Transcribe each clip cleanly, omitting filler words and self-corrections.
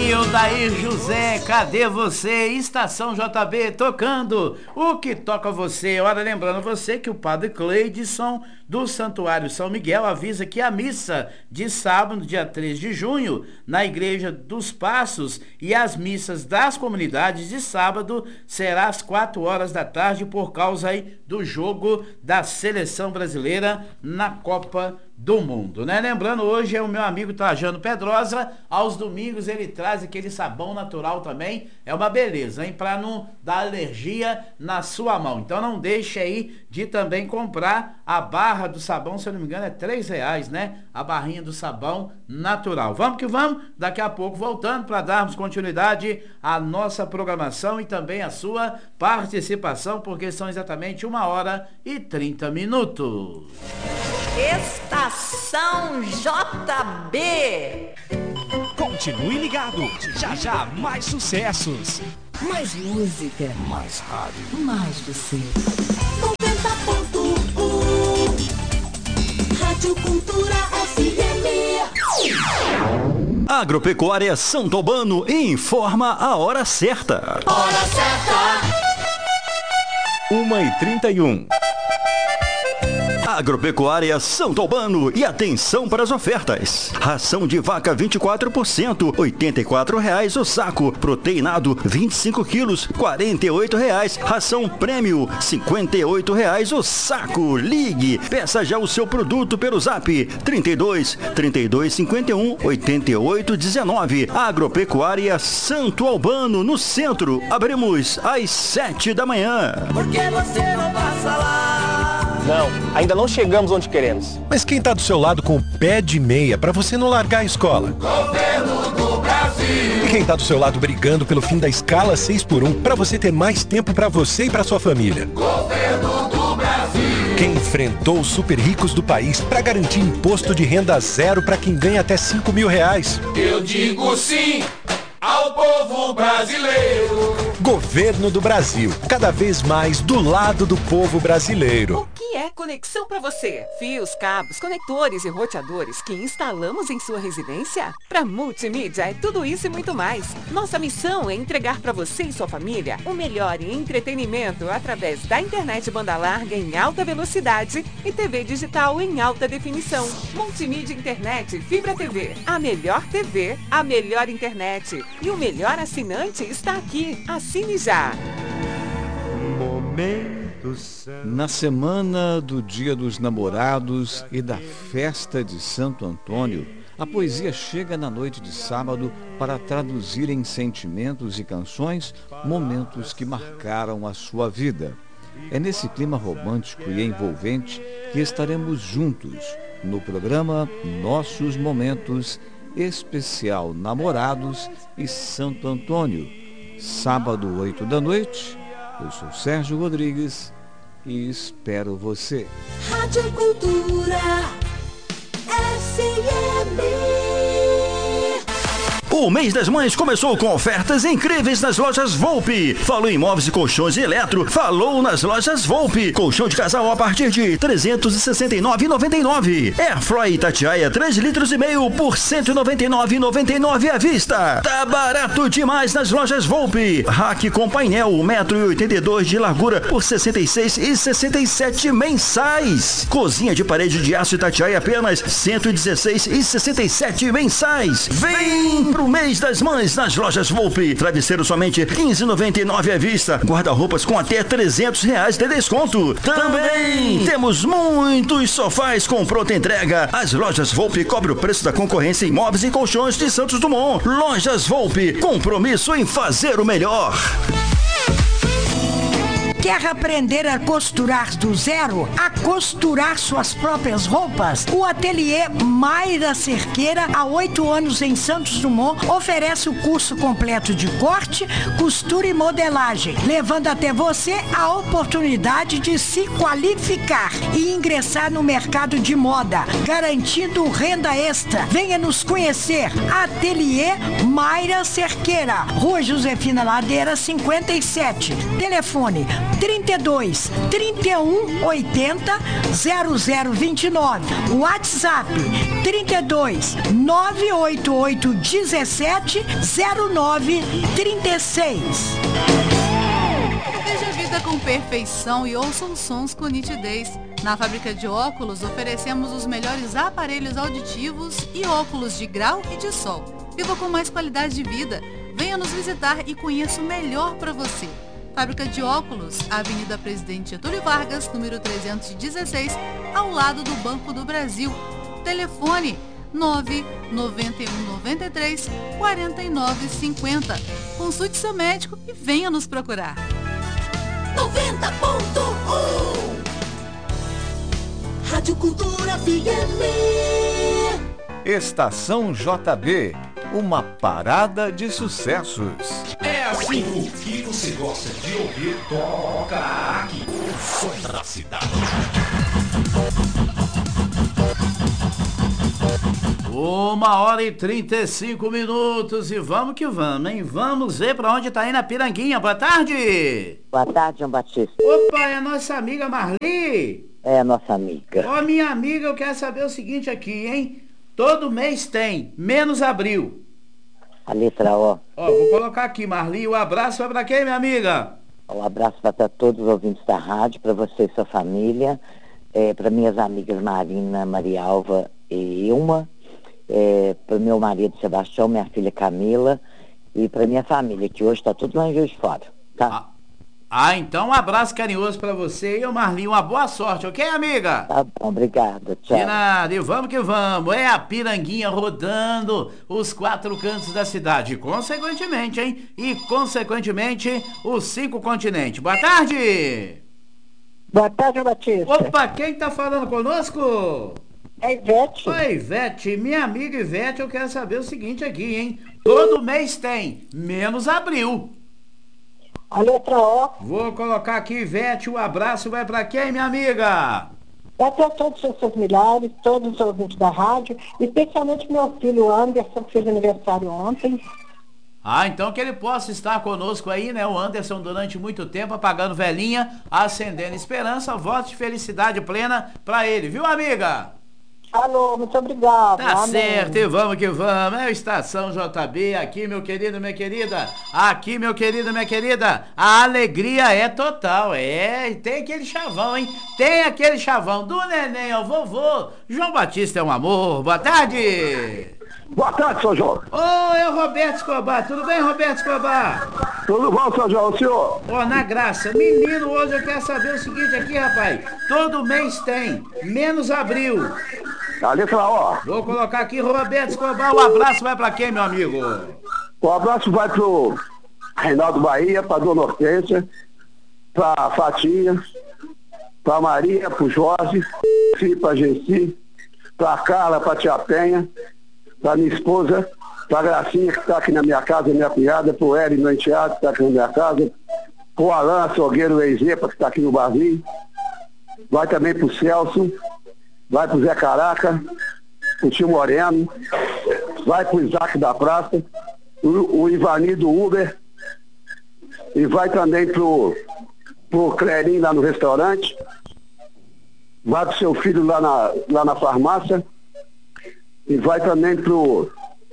aí, Odair José, cadê você? Estação JB tocando o que toca você. Ora, lembrando você que o padre Cleidson do Santuário São Miguel avisa que a missa de sábado, dia 3 de junho, na Igreja dos Passos, e as missas das comunidades de sábado será às 4 horas da tarde por causa aí do jogo da seleção brasileira na Copa do Mundo, né? Lembrando, hoje é o meu amigo Trajano Pedrosa, aos domingos ele traz aquele sabão natural também, é uma beleza, hein? Para não dar alergia na sua mão. Então não deixe aí de também comprar a barra do sabão, se eu não me engano é R$3, né? A barrinha do sabão natural. Vamos que vamos, daqui a pouco voltando para darmos continuidade à nossa programação e também a sua participação, porque são exatamente 1h30. Estação JB. Continue ligado, já já mais sucessos. Mais música. Mais rádio. Mais você. 90.1 Rádio Cultura FM. Agropecuária Santo Albano informa a hora certa. Hora certa. 1h31. Agropecuária Santo Albano, e atenção para as ofertas. Ração de vaca 24%, R$84 o saco. Proteinado 25 quilos, R$48. Ração prêmio, R$58 o saco. Ligue, peça já o seu produto pelo zap 32 51 88 19. Agropecuária Santo Albano, no centro. Abrimos às 7 da manhã. Por que você não passa lá? Não, ainda não chegamos onde queremos. Mas quem tá do seu lado com o pé de meia pra você não largar a escola? Governo do Brasil. E quem tá do seu lado brigando pelo fim da escala 6x1 pra você ter mais tempo pra você e pra sua família? Governo do Brasil. Quem enfrentou os super ricos do país pra garantir imposto de renda zero pra quem ganha até R$5.000? Eu digo sim ao povo brasileiro. Governo do Brasil, cada vez mais do lado do povo brasileiro. O que é conexão para você? Fios, cabos, conectores e roteadores que instalamos em sua residência? Para multimídia é tudo isso e muito mais. Nossa missão é entregar para você e sua família o melhor em entretenimento através da internet banda larga em alta velocidade e TV digital em alta definição. Multimídia Internet Fibra TV. A melhor TV, a melhor internet. E o melhor assinante está aqui. Assine já. Na semana do Dia dos Namorados e da festa de Santo Antônio, a poesia chega na noite de sábado para traduzir em sentimentos e canções momentos que marcaram a sua vida. É nesse clima romântico e envolvente que estaremos juntos no programa Nossos Momentos Especial Namorados e Santo Antônio, sábado 8 da noite. Eu sou Sérgio Rodrigues e espero você. Rádio Cultura FM. O mês das mães começou com ofertas incríveis nas lojas Volpe. Falou em móveis e colchões e eletro, falou nas lojas Volpe. Colchão de casal a partir de R$ 369,99. Airfry Itatiaia 3,5 litros por R$ 199,99 à vista. Tá barato demais nas lojas Volpe. Rack com painel 1,82 m de largura por R$ 66,67 mensais. Cozinha de parede de aço Itatiaia apenas R$ 116,67 mensais. Vem pro mês das mães nas lojas Volpe. Travesseiro somente R$ 15,99 à vista. Guarda-roupas com até R$ 300 de desconto. Também temos muitos sofás com pronta entrega. As lojas Volpe cobrem o preço da concorrência em móveis e colchões de Santos Dumont. Lojas Volpe, compromisso em fazer o melhor. Quer aprender a costurar do zero? A costurar suas próprias roupas? O ateliê Mayra Cerqueira, há 8 anos em Santos Dumont, oferece o curso completo de corte, costura e modelagem, levando até você a oportunidade de se qualificar e ingressar no mercado de moda, garantindo renda extra. Venha nos conhecer. Ateliê Mayra Cerqueira, Rua Josefina Ladeira, 57. Telefone 32 31 80 0029. WhatsApp 32 988 17 09 36. Veja a vida com perfeição e ouça os sons com nitidez. Na Fábrica de Óculos oferecemos os melhores aparelhos auditivos e óculos de grau e de sol. Viva com mais qualidade de vida. Venha nos visitar e conheça o melhor para você. Fábrica de Óculos, Avenida Presidente Getúlio Vargas, número 316, ao lado do Banco do Brasil. Telefone 99193 4950. Consulte seu médico e venha nos procurar. 90.1 Rádio Cultura FM. Estação JB, uma parada de sucessos. É assim, o que você gosta de ouvir, toca aqui. O som da cidade. 1h35 e vamos que vamos, hein? Vamos ver pra onde tá indo a Piranguinha. Boa tarde. Boa tarde, João Batista. Opa, é a nossa amiga Marli. É a nossa amiga. Ó, minha amiga, eu quero saber o seguinte aqui, hein? Todo mês tem, menos abril. A letra O. Ó, vou colocar aqui, Marli. O abraço vai pra quem, minha amiga? Um abraço para todos os ouvintes da rádio, para você e sua família, para minhas amigas Marina, Marialva e Ilma, para meu marido Sebastião, minha filha Camila e para minha família, que hoje está tudo lá em Juiz de Fora, tá? Então um abraço carinhoso pra você e o Marlinho, uma boa sorte, ok, amiga? Tá bom, obrigada, tchau. De nada, e vamos que vamos, é a Piranguinha rodando os 4 cantos da cidade, consequentemente, hein? E consequentemente, os 5 continentes. Boa tarde! Boa tarde, Batista. Opa, quem tá falando conosco? É Ivete. Oi, Ivete, minha amiga Ivete, eu quero saber o seguinte aqui, hein? Todo mês tem, menos abril. A letra O. Vou colocar aqui, Ivete, o abraço vai pra quem, minha amiga? Vai para todos os seus milhares, todos os ouvintes da rádio, especialmente meu filho Anderson, que fez aniversário ontem. Então que ele possa estar conosco aí, né? O Anderson durante muito tempo apagando velhinha, acendendo esperança, votos de felicidade plena pra ele, viu, amiga? Alô, muito obrigado. Tá Amém. certo, e vamos que vamos. É o Estação JB, aqui, meu querido, minha querida. Aqui, meu querido, minha querida. A alegria é total. E tem aquele chavão, hein? Tem aquele chavão do neném ao vovô. João Batista é um amor. Boa tarde. Boa tarde, seu João. Oi, Roberto Escobar. Tudo bem, Roberto Escobar? Tudo bom, seu João, o senhor? Na graça. Menino, hoje eu quero saber o seguinte aqui, rapaz. Todo mês tem, menos abril. A letra O. Vou colocar aqui, Roberto Escobar. O abraço vai pra quem, meu amigo? O abraço vai pro Reinaldo Bahia, pra Dona Hortência, pra Fatinha, pra Maria, pro Jorge, pra Genci, pra Carla, pra Tia Penha, pra minha esposa, pra Gracinha, que tá aqui na minha casa, minha cunhada, pro Hélio, meu enteado, que tá aqui na minha casa, pro Alan Açougueiro Eizepa, que tá aqui no barzinho, vai também pro Celso, vai pro Zé Caraca, pro Tio Moreno, vai pro Isaac da Praça, o Ivani do Uber, e vai também pro Clerim lá no restaurante, vai pro seu filho lá na farmácia, e vai também pro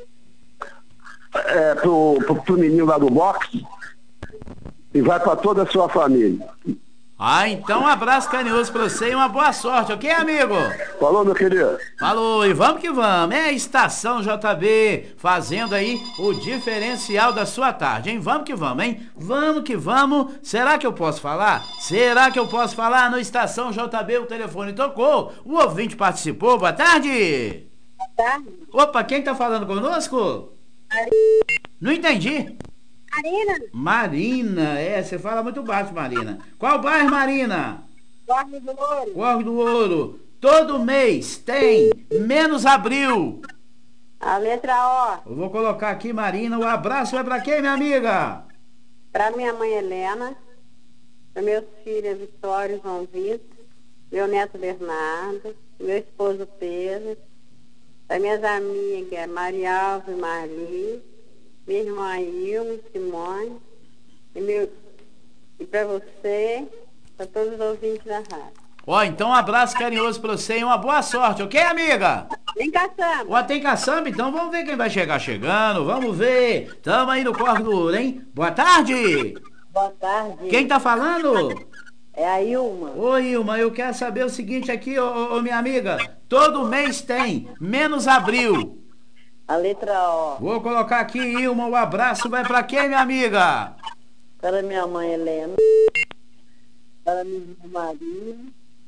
menino lá do boxe, e vai para toda a sua família. Então um abraço carinhoso pra você e uma boa sorte, ok, amigo? Falou, meu querido. Falou, e vamos que vamos. É a Estação JB, fazendo aí o diferencial da sua tarde, hein? Vamos que vamos, hein? Vamos que vamos. Será que eu posso falar? Será que eu posso falar? No Estação JB o telefone tocou, o ouvinte participou. Boa tarde. Boa tarde. Opa, quem tá falando conosco? Não entendi. Marina, você fala muito baixo, Marina. Qual bairro, Marina? Córrego do Ouro. Córrego do Ouro. Todo mês tem, menos abril. A letra O. Eu vou colocar aqui, Marina, o abraço vai pra quem, minha amiga? Pra minha mãe Helena, para meus filhos Vitória e João Vitor, meu neto Bernardo, meu esposo Pedro, para minhas amigas Marialva e Marli, minha irmã Ilma e Simone, e E para você, para todos os ouvintes da rádio. Ó, então um abraço carinhoso pra você e uma boa sorte, ok, amiga? Tem caçamba. Ó, tem caçamba? Então vamos ver quem vai chegar chegando, vamos ver. Tamo aí no Corre do Ouro, hein? Boa tarde. Boa tarde. Quem tá falando? É a Ilma. Ô, Ilma, eu quero saber o seguinte aqui, ô minha amiga. Todo mês tem, menos abril. A letra O. Vou colocar aqui, Ilma, o abraço vai pra quem, minha amiga? Para minha mãe Helena. Para minha irmã Maria.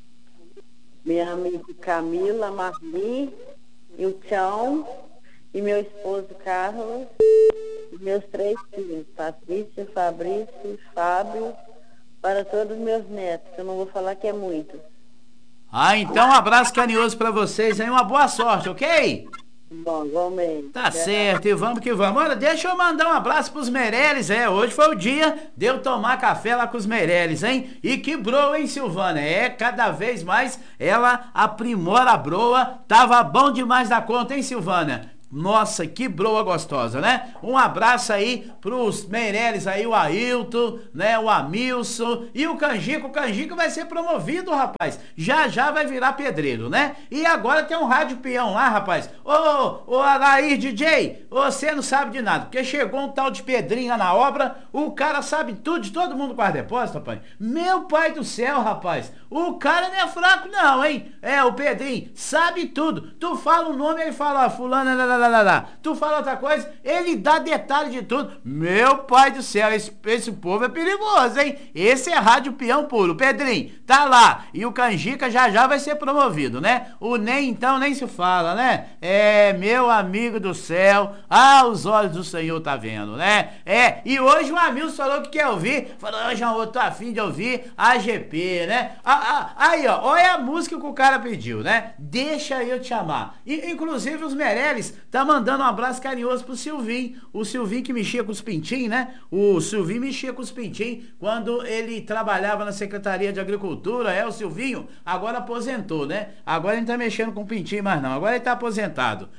Minha amiga Camila, Marli, e o Tião, e meu esposo Carlos, e meus 3 filhos, Patrícia, Fabrício e Fábio, para todos os meus netos, que eu não vou falar que é muito. Ah, então um abraço carinhoso pra vocês aí, uma boa sorte, ok? Bom, igualmente. Tá certo, e vamos que vamos. Olha, deixa eu mandar um abraço pros Meirelles, hoje foi o dia de eu tomar café lá com os Meirelles, hein? E que broa, hein, Silvana? Cada vez mais ela aprimora a broa, tava bom demais da conta, hein, Silvana? Nossa, que broa gostosa, né? Um abraço aí pros Meirelles aí, o Ailton, né? O Amilson e o Canjico. O Canjico vai ser promovido, rapaz. Já vai virar pedreiro, né? E agora tem um rádio peão lá, rapaz. Ô, Araí, DJ, você não sabe de nada, porque chegou um tal de Pedrinho lá na obra, o cara sabe tudo de todo mundo guarda depósito, rapaz. Meu pai do céu, rapaz. O cara não é fraco não, hein? O Pedrinho sabe tudo. Tu fala o nome, ele fala, ó, fulano, tu fala outra coisa, ele dá detalhe de tudo. Meu pai do céu, esse povo é perigoso, hein? Esse é rádio peão puro. Pedrinho, tá lá. E o Canjica já vai ser promovido, né? O Ney, então, nem se fala, né? Meu amigo do céu. Os olhos do Senhor tá vendo, né? E hoje o Amilson falou que quer ouvir. Falou, João, eu tô afim de ouvir a GP, né? Aí, ó, olha a música que o cara pediu, né? Deixa eu te amar. Inclusive os Meirelles tá mandando um abraço carinhoso pro Silvinho. O Silvinho que mexia com os pintinhos, né? O Silvinho mexia com os pintinhos quando ele trabalhava na Secretaria de Agricultura. O Silvinho agora aposentou, né? Agora ele não tá mexendo com pintinho mais não. Agora ele tá aposentado.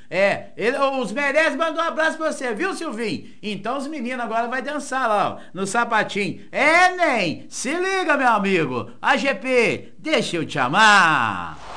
Os Meirelles mandou um abraço pra você, viu, Silvinho? Então os meninos agora vai dançar lá, ó, no sapatinho. Nem, se liga, meu amigo. A GP, deixa eu te amar.